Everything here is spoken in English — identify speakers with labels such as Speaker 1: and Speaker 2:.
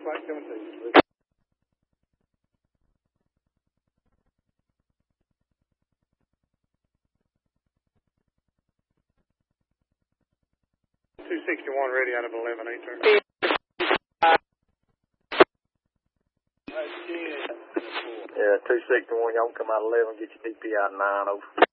Speaker 1: flight coming to you. 261 ready out of 11, 8 turn.
Speaker 2: Yeah, 261, y'all come out 11, get your DPI 9 over.